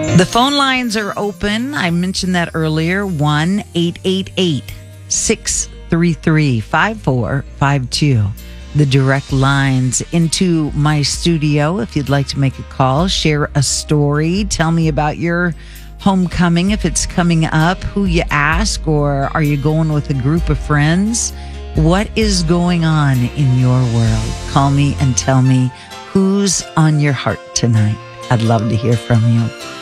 The phone lines are open. I mentioned that earlier. 1-888-633-5452. The direct lines into my studio. If you'd like to make a call, share a story, tell me about your homecoming, if it's coming up, who you ask, or are you going with a group of friends? What is going on in your world? Call me and tell me who's on your heart tonight. I'd love to hear from you.